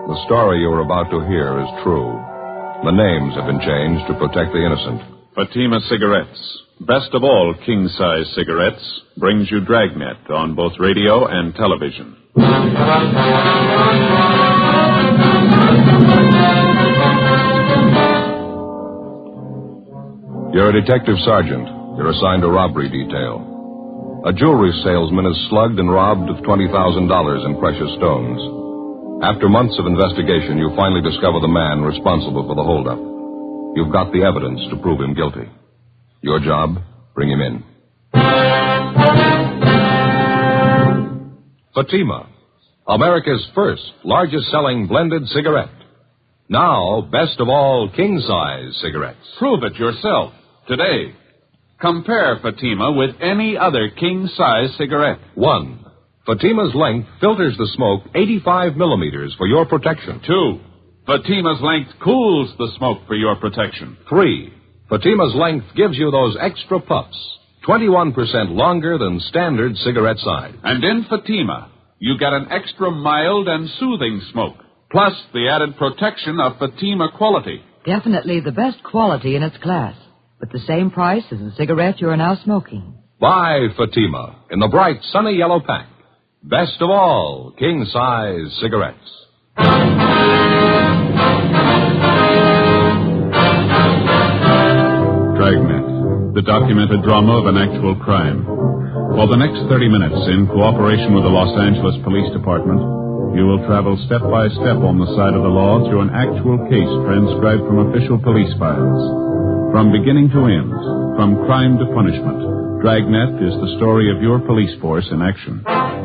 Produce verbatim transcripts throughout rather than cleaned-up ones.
The story you are about to hear is true. The names have been changed to protect the innocent. Fatima Cigarettes, best of all king-size cigarettes, brings you Dragnet on both radio and television. You're a detective sergeant. You're assigned a robbery detail. A jewelry salesman is slugged and robbed of twenty thousand dollars in precious stones. After months of investigation, you finally discover the man responsible for the holdup. You've got the evidence to prove him guilty. Your job, bring him in. Fatima, America's first largest-selling blended cigarette. Now, best of all king-size cigarettes. Prove it yourself today. Compare Fatima with any other king-size cigarette. One, Fatima's length filters the smoke eighty-five millimeters for your protection. Two, Fatima's length cools the smoke for your protection. Three, Fatima's length gives you those extra puffs, twenty-one percent longer than standard cigarette size. And in Fatima, you get an extra mild and soothing smoke, plus the added protection of Fatima quality. Definitely the best quality in its class, but the same price as the cigarette you are now smoking. Buy Fatima in the bright, sunny yellow pack. Best of all king-size cigarettes. Dragnet, the documented drama of an actual crime. For the next thirty minutes, in cooperation with the Los Angeles Police Department, you will travel step by step on the side of the law through an actual case transcribed from official police files. From beginning to end, from crime to punishment, Dragnet is the story of your police force in action.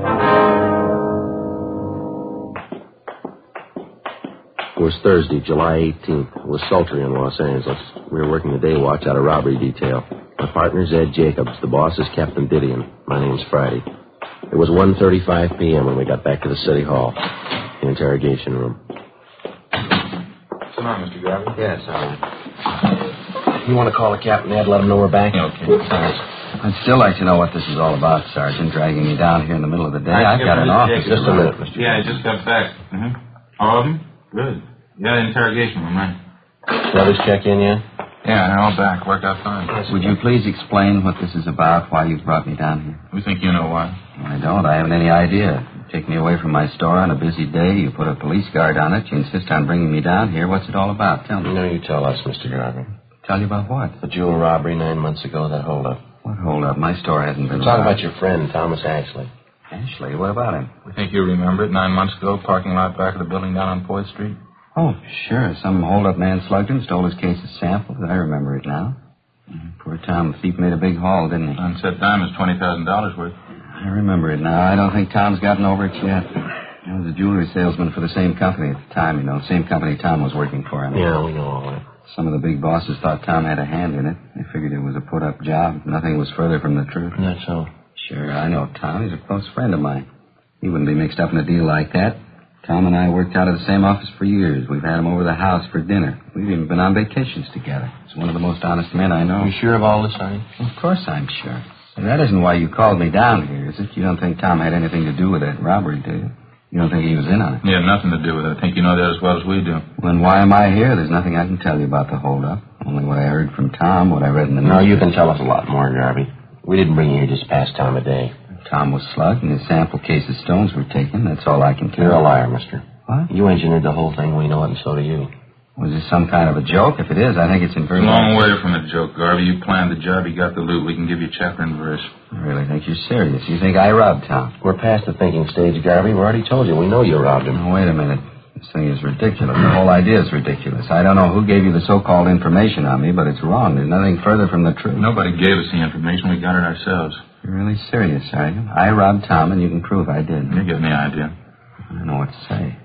It was Thursday, July eighteenth. It was sultry in Los Angeles. We were working the day watch out of robbery detail. My partner's Ed Jacobs. The boss is Captain Didion. My name's Friday. It was one thirty-five p.m. when we got back to the city hall, the interrogation room. What's going on, Mister Garvey? Yes, all right. You want to call the captain, Ed? Let him know we're back? Okay. Thanks. I'd still like to know what this is all about, Sergeant, dragging me down here in the middle of the day. I've got an office. Just a minute, Mister Yeah, I just got back. Mm-hmm. All of them? Good. Yeah, interrogation room, right? Brothers check in yet? Yeah, they're all back. Worked out fine. Would you please explain what this is about, why you've brought me down here? We think you know why. I don't. I haven't any idea. You take me away from my store on a busy day. You put a police guard on it. You insist on bringing me down here. What's it all about? Tell me. You know, you tell us, Mister Garvey. Tell you about what? The jewel robbery nine months ago, that holdup. What holdup? My store hasn't been Talk robbed. about your friend, Thomas Ashley. Ashley? What about him? We think you remember it. Nine months ago, parking lot back of the building down on Fourth Street. Oh, sure. Some hold-up man slugged him, stole his case of samples. I remember it now. Poor Tom, the thief made a big haul, didn't he? On set time is twenty thousand dollars worth. I remember it now. I don't think Tom's gotten over it yet. I was a jewelry salesman for the same company at the time, you know. Same company Tom was working for. I mean. Yeah, we know all that. Some of the big bosses thought Tom had a hand in it. They figured it was a put-up job. Nothing was further from the truth. That's so. Sure, I know Tom. He's a close friend of mine. He wouldn't be mixed up in a deal like that. Tom and I worked out of the same office for years. We've had him over the house for dinner. We've even been on vacations together. He's one of the most honest men I know. You sure of all this, honey? Of course I'm sure. And that isn't why you called me down here, is it? You don't think Tom had anything to do with that robbery, do you? You don't think he was in on it? He had nothing to do with it. I think you know that as well as we do. Then why am I here? There's nothing I can tell you about the holdup. Only what I heard from Tom, what I read in the news. No, you can tell us a lot more, Garvey. We didn't bring you here just past time of day. Tom was slugged and his sample case of stones were taken. That's all I can tell you. You're a liar, mister. What? You engineered the whole thing. We know it, and so do you. Was this some kind of a joke? If it is, I think it's in It's a long way from a joke, Garvey. You planned the job. You got the loot. We can give you chapter and verse. I really think you're serious. You think I robbed Tom? We're past the thinking stage, Garvey. We already told you. We know you robbed him. Now, wait a minute. This thing is ridiculous. The whole idea is ridiculous. I don't know who gave you the so-called information on me, but it's wrong. There's nothing further from the truth. Nobody gave us the information. We got it ourselves. You're really serious, are you? I robbed Tom, and you can prove I did. You get the idea. I don't know what to say.